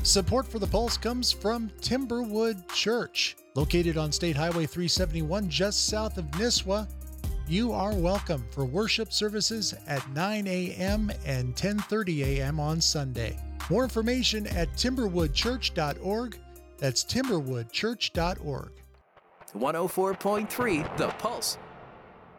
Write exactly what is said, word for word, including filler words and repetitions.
Support for the Pulse comes from Timberwood Church, located on State Highway three seventy-one just south of Nisswa. You are welcome for worship services at nine a.m. and ten thirty a.m. on Sunday. More information at timberwood church dot org. That's timberwood church dot org. one oh four point three The Pulse.